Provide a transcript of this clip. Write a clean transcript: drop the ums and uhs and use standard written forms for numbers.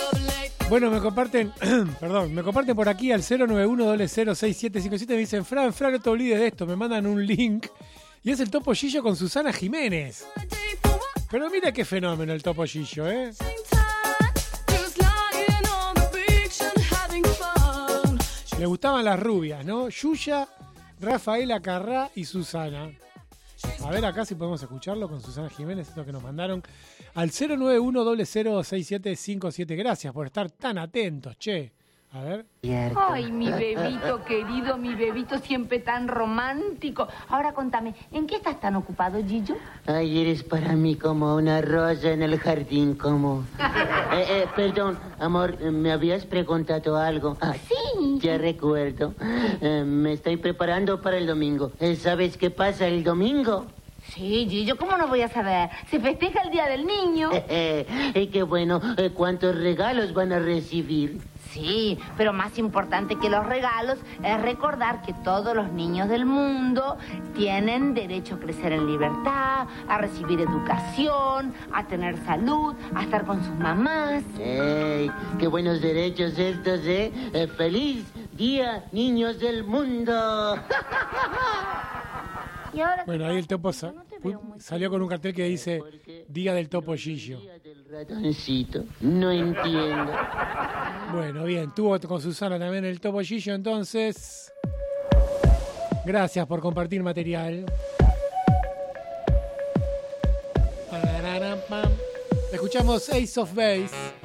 Bueno, me comparten, perdón, me comparten por aquí al 091-006757. Me dicen, Fran, no te olvides de esto. Me mandan un link y es el Topo Gillo con Susana Jiménez. Pero mira qué fenómeno el Topo Gillo, ¿eh? Le gustaban las rubias, ¿no? Yuya, Rafaela Carrá y Susana. A ver acá si podemos escucharlo con Susana Jiménez, esto que nos mandaron al 091-006757. Gracias por estar tan atentos, che. A ver. Ay, mi bebito querido, mi bebito siempre tan romántico. Ahora contame, ¿en qué estás tan ocupado, Gillo? Ay, eres para mí como una rosa en el jardín, como... perdón, amor, me habías preguntado algo. Sí. Ya recuerdo. Me estoy preparando para el domingo. ¿Sabes qué pasa el domingo? Sí, Gillo, ¿cómo no voy a saber? Se festeja el Día del Niño. Qué bueno. ¿Cuántos regalos van a recibir? Sí, pero más importante que los regalos es recordar que todos los niños del mundo tienen derecho a crecer en libertad, a recibir educación, a tener salud, a estar con sus mamás. ¡Ey! ¡Qué buenos derechos estos, eh! ¡Feliz Día, niños del mundo! Y ahora Bueno, ahí el Topo salió con un cartel que dice Día del Topo Gillo. Día del ratoncito. No entiendo. Bueno, bien, tuvo con Susana también el Topo Gillo, entonces. Gracias por compartir material. Escuchamos Ace of Base.